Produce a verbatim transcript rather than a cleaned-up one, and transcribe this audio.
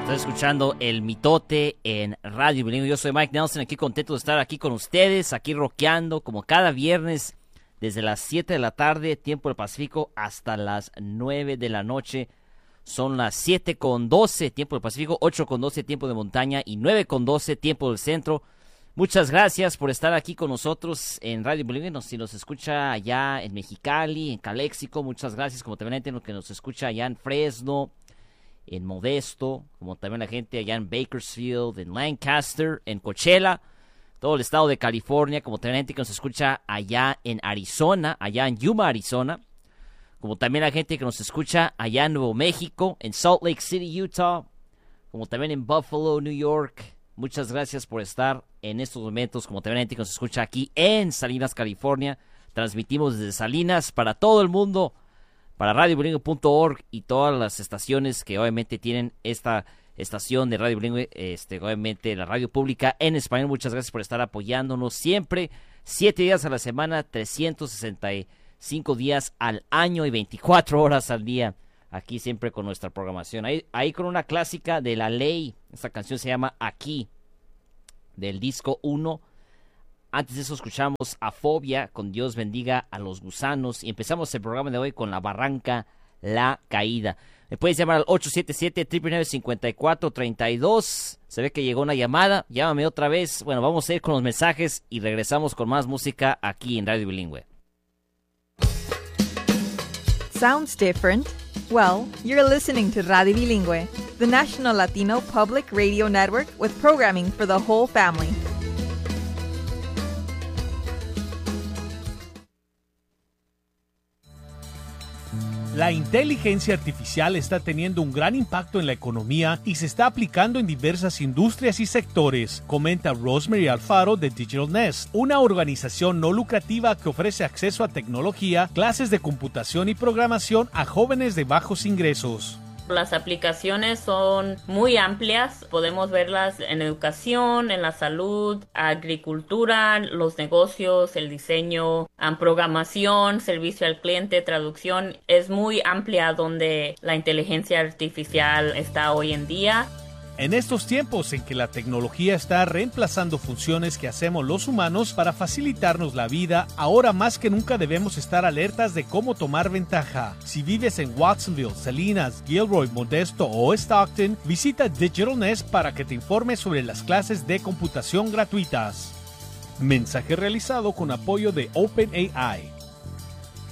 Estás escuchando El Mitote en Radio Bilingüe. Yo soy Mike Nelson, aquí contento de estar aquí con ustedes, aquí rockeando como cada viernes desde las siete de la tarde, tiempo del Pacífico, hasta las nueve de la noche. Son las siete con doce, tiempo del Pacífico, ocho con doce, tiempo de montaña, y nueve con doce, tiempo del centro. Muchas gracias por estar aquí con nosotros en Radio Bilingüe. Si nos escucha allá en Mexicali, en Calexico, muchas gracias. Como también hay gente que nos escucha allá en Fresno, en Modesto, como también la gente allá en Bakersfield, en Lancaster, en Coachella, todo el estado de California, como también la gente que nos escucha allá en Arizona, allá en Yuma, Arizona, como también la gente que nos escucha allá en Nuevo México, en Salt Lake City, Utah, como también en Buffalo, New York. Muchas gracias por estar en estos momentos, como también la gente que nos escucha aquí en Salinas, California. Transmitimos desde Salinas para todo el mundo, para radio bilingüe punto org y todas las estaciones que obviamente tienen esta estación de Radio Bilingüe, este, obviamente la radio pública en español. Muchas gracias por estar apoyándonos siempre, siete días a la semana, trescientos sesenta y cinco días al año y veinticuatro horas al día, aquí siempre con nuestra programación. Ahí, ahí con una clásica de La Ley, esta canción se llama Aquí, del disco uno. Antes de eso escuchamos a Fobia con Dios bendiga a los gusanos, y empezamos el programa de hoy con La Barranca, La Caída. Me puedes llamar al ocho siete siete, nueve nueve nueve, cinco cuatro tres dos. Se ve que llegó una llamada, llámame otra vez. Bueno, vamos a ir con los mensajes y regresamos con más música aquí en Radio Bilingüe. Sounds different? Well, you're listening to Radio Bilingüe, the National Latino Public Radio Network with programming for the whole family. La inteligencia artificial está teniendo un gran impacto en la economía y se está aplicando en diversas industrias y sectores, comenta Rosemary Alfaro de Digital Nest, una organización no lucrativa que ofrece acceso a tecnología, clases de computación y programación a jóvenes de bajos ingresos. Las aplicaciones son muy amplias, podemos verlas en educación, en la salud, agricultura, los negocios, el diseño, programación, servicio al cliente, traducción. Es muy amplia donde la inteligencia artificial está hoy en día. En estos tiempos en que la tecnología está reemplazando funciones que hacemos los humanos para facilitarnos la vida, ahora más que nunca debemos estar alertas de cómo tomar ventaja. Si vives en Watsonville, Salinas, Gilroy, Modesto o Stockton, visita Digital Nest para que te informes sobre las clases de computación gratuitas. Mensaje realizado con apoyo de OpenAI.